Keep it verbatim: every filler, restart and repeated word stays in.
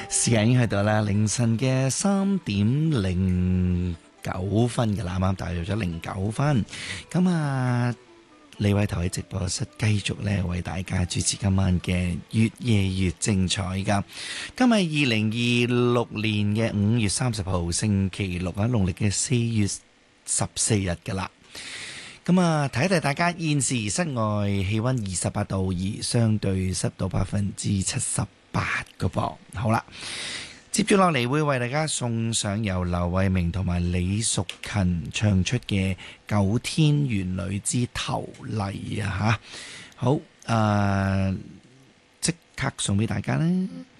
時間已經去到啦，凌晨嘅三點零九分嘅啦，啱啱大約咗零九分。咁啊，李偉頭喺直播室繼續咧為大家主持今晚嘅越夜越精彩噶。今日二零二六年嘅五月三十號星期六啊，農曆嘅四月十四日噶啦。咁啊，提一提大家，現時室外氣溫二十八度，而相對濕度百分之七十八個噃。好啦，接住落嚟會為大家送上由劉慧明同埋李淑勤唱出嘅《九天玄女之頭麗》啊吓。好，誒、呃，即刻送俾大家啦。